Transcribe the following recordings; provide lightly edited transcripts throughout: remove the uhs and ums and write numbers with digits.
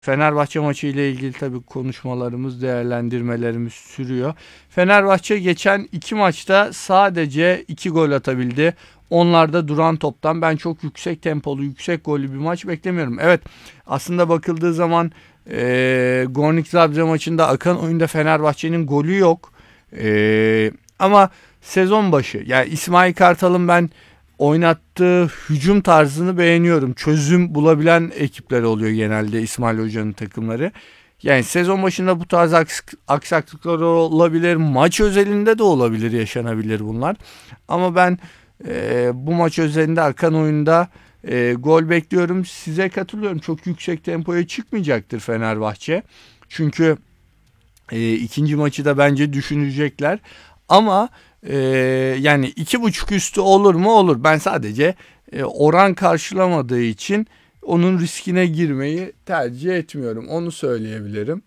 Fenerbahçe maçı ile ilgili tabii konuşmalarımız, değerlendirmelerimiz sürüyor. Fenerbahçe geçen 2 maçta sadece 2 gol atabildi. Onlar da duran toptan. Ben çok yüksek tempolu, yüksek gollü bir maç beklemiyorum. Evet, aslında bakıldığı zaman Gornik Zabrze maçında akan oyunda Fenerbahçe'nin golü yok. Ama sezon başı, yani İsmail Kartal'ın ben oynattığı hücum tarzını beğeniyorum. Çözüm bulabilen ekipler oluyor genelde İsmail Hoca'nın takımları. Yani sezon başında bu tarz aksaklıklar olabilir. Maç özelinde de olabilir, yaşanabilir bunlar. Ama ben bu maç özelinde akan oyunda gol bekliyorum. Size katılıyorum. Çok yüksek tempoya çıkmayacaktır Fenerbahçe. Çünkü ikinci maçı da bence düşünecekler. Ama yani 2.5 üstü olur mu? Olur. Ben sadece oran karşılamadığı için onun riskine girmeyi tercih etmiyorum. Onu söyleyebilirim.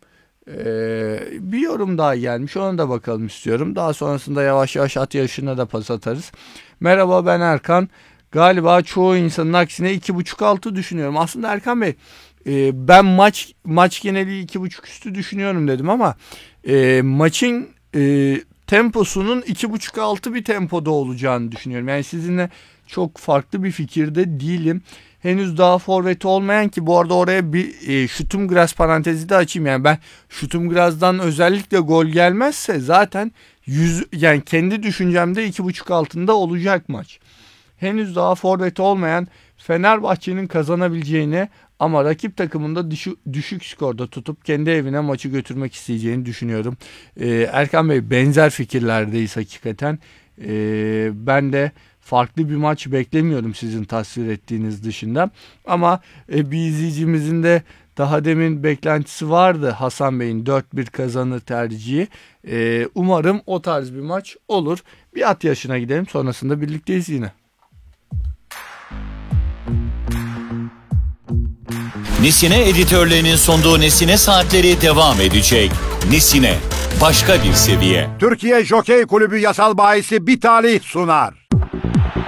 Bir yorum daha gelmiş. Ona da bakalım istiyorum. Daha sonrasında yavaş yavaş at yarışına da pas atarız. Merhaba, ben Erkan. Galiba çoğu insanın aksine 2.5 altı düşünüyorum. Aslında Erkan Bey, ben maç geneli 2.5 üstü düşünüyorum dedim ama maçın temposunun 2.5 altı bir tempoda olacağını düşünüyorum. Yani sizinle çok farklı bir fikirde değilim. Henüz daha forveti olmayan, ki bu arada oraya bir Şutum Graz parantezi de açayım. Yani ben Şutum Graz'dan özellikle gol gelmezse zaten yani kendi düşüncemde 2.5 altında olacak maç. Henüz daha forveti olmayan Fenerbahçe'nin kazanabileceğini ama rakip takımında düşük skorda tutup kendi evine maçı götürmek isteyeceğini düşünüyorum. Erkan Bey, benzer fikirlerdeyiz hakikaten. Ben de farklı bir maç beklemiyorum sizin tasvir ettiğiniz dışında. Ama bir izleyicimizin de daha demin beklentisi vardı, Hasan Bey'in 4-1 kazanır tercihi. Umarım o tarz bir maç olur. Bir at yaşına gidelim, sonrasında birlikteyiz yine. Nesine editörlerinin sunduğu Nesine Saatleri devam edecek. Nesine, başka bir seviye. Türkiye Jokey Kulübü yasal bahisi Bir Talih sunar.